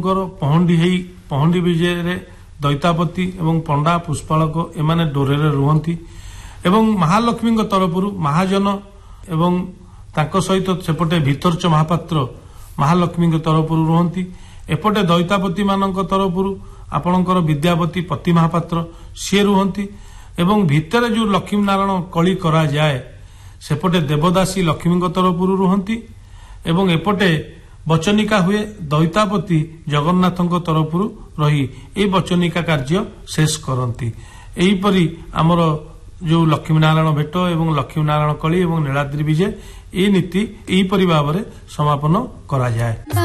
ପହଣ୍ଡି ବିଜୟରେ ଦୈତାପତି ଏବଂ ପଣ୍ଡା ପୁଷ୍ପାଳକ ଏମାନେ ଡୋରେରେ ରୁହନ୍ତି ଏବଂ ମହାଲକ୍ଷ୍ମୀଙ୍କ ତରଫରୁ ମହାଜନ ଏବଂ ତାଙ୍କ ସହିତ ସେପଟେ ଭିତର୍ଚ ମହାପାତ୍ର ମହାଲକ୍ଷ୍ମୀଙ୍କ ତରଫରୁ ରୁହନ୍ତି। ଏପଟେ ଦୈତାପତି ମାନଙ୍କ ତରଫରୁ ଆପଣଙ୍କର ବିଦ୍ୟାପତି ପତି ମହାପାତ୍ର ସିଏ ରୁହନ୍ତି ଏବଂ ଭିତରେ ଯୋଉ ଲକ୍ଷ୍ମୀ ନାରାୟଣ କଳି କରାଯାଏ ସେପଟେ ଦେବଦାସୀ ଲକ୍ଷ୍ମୀଙ୍କ ତରଫରୁ ରୁହନ୍ତି ଏବଂ ଏପଟେ ବଚନିକା ହୁଏ ଦୈତାପତି ଜଗନ୍ନାଥଙ୍କ ତରଫରୁ ରହି ଏହି ବଚନିକା କାର୍ଯ୍ୟ ଶେଷ କରନ୍ତି। ଏହିପରି ଆମର ଯୋଉ ଲକ୍ଷ୍ମୀ ନାରାୟଣ ଭେଟ ଏବଂ ଲକ୍ଷ୍ମୀ ନାରାୟଣ କଳି ଏବଂ ନୀଳାଦ୍ରି ବିଜେ ଏହି ନୀତି ଏହିପରି ଭାବରେ ସମାପନ କରାଯାଏ।